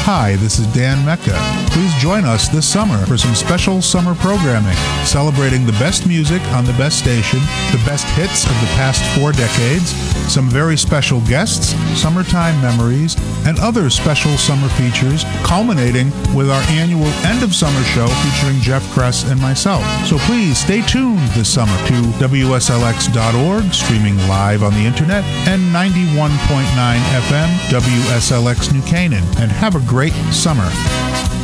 Hi, this is Dan Mecca. Please join us this summer for some special summer programming, celebrating the best music on the best station, the best hits of the past 4 decades, some very special guests, summertime memories, and other special summer features, culminating with our annual end of summer show featuring Jeff Kress and myself. So please stay tuned this summer to WSLX.org, streaming live on the internet, and 91.9 FM WSLX New Canaan, and have a great summer.